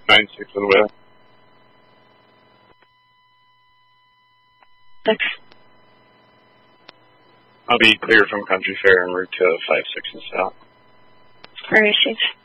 9-6 of the way. Thanks. I'll be clear from Country Fair en route to 5-6 and south. Where is she?